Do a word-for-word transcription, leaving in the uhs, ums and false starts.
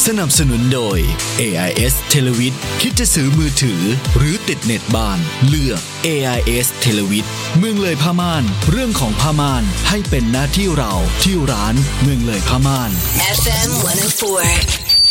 สนับสนุนโดย เอ ไอ เอส Televid คิดจะซื้อมือถือหรือติดเน็ตบ้านเลือก เอ ไอ เอส Televid เมืองเลยผ้าม่านเรื่องของผ้าม่านให้เป็นหน้าที่เราที่ร้านเมืองเลยผ้าม่านเอฟ เอ็ม หนึ่งศูนย์สี่